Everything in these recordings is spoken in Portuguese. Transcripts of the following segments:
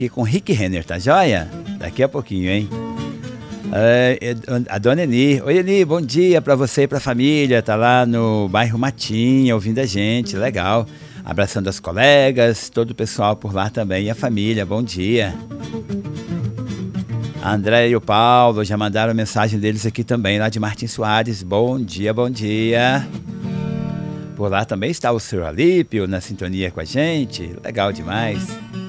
E com Rick Renner, tá joia? Daqui a pouquinho, hein? A dona Eni. Oi, Eni, bom dia pra você e pra família. Tá lá no bairro Matinha, ouvindo a gente, legal. Abraçando as colegas, todo o pessoal por lá também e a família, bom dia. A André e o Paulo já mandaram mensagem deles aqui também, lá de Martins Soares. Bom dia, bom dia. Por lá também está o Sr. Alípio na sintonia com a gente, legal demais.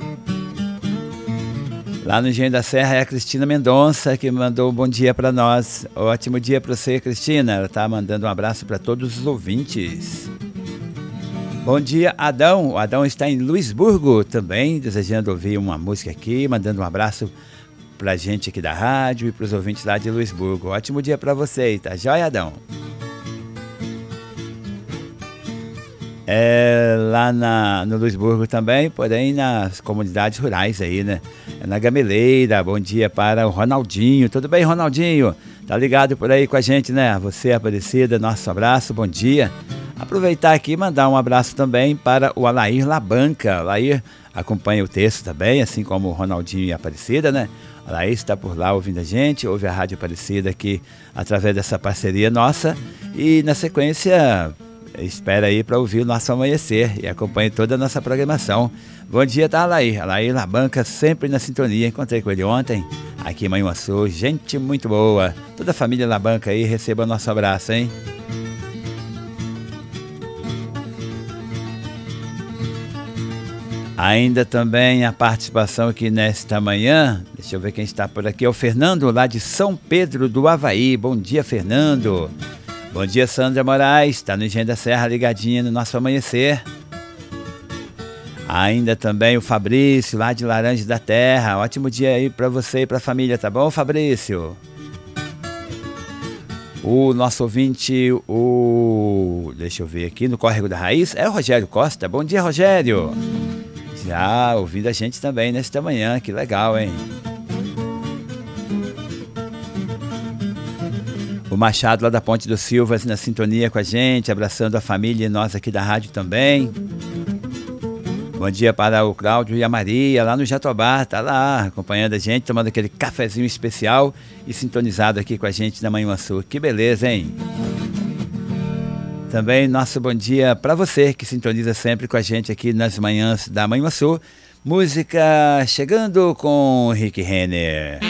Lá no Engenho da Serra é a Cristina Mendonça que mandou um bom dia para nós. Ótimo dia para você, Cristina. Ela está mandando um abraço para todos os ouvintes. Bom dia, Adão. O Adão está em Luisburgo também, desejando ouvir uma música aqui, mandando um abraço para a gente aqui da rádio e para os ouvintes lá de Luisburgo. Ótimo dia para você, tá joia, Adão? Lá no Luisburgo também, porém nas comunidades rurais aí, né? Na Gameleira, bom dia para o Ronaldinho. Tudo bem, Ronaldinho? Tá ligado por aí com a gente, né? Você, Aparecida, nosso abraço, bom dia. Aproveitar aqui e mandar um abraço também para o Alair Labanca. Alair acompanha o texto também, assim como o Ronaldinho e a Aparecida, né? O Alair está por lá ouvindo a gente, ouve a Rádio Aparecida aqui através dessa parceria nossa. E na sequência, espera aí para ouvir o nosso amanhecer e acompanhe toda a nossa programação. Bom dia, tá, Alair? Alair Labanca, sempre na sintonia. Encontrei com ele ontem, aqui em Manhuaçu. Gente muito boa. Toda a família Labanca aí, receba o nosso abraço, hein? Ainda também a participação aqui nesta manhã, deixa eu ver quem está por aqui, é o Fernando, lá de São Pedro do Avaí. Bom dia, Fernando. Bom dia, Sandra Moraes, está no Engenho da Serra, ligadinha no nosso amanhecer. Ainda também o Fabrício, lá de Laranja da Terra. Ótimo dia aí para você e para a família, tá bom, Fabrício? O nosso ouvinte, deixa eu ver aqui, no Córrego da Raiz, é o Rogério Costa. Bom dia, Rogério. Já ouvindo a gente também nesta manhã, que legal, hein? O Machado lá da Ponte dos Silvas na sintonia com a gente, abraçando a família e nós aqui da rádio também. Bom dia para o Cláudio e a Maria lá no Jatobá, tá lá acompanhando a gente, tomando aquele cafezinho especial e sintonizado aqui com a gente na Manhuaçu. Que beleza, hein? Também nosso bom dia para você que sintoniza sempre com a gente aqui nas manhãs da Manhuaçu. Música chegando com Rick Renner.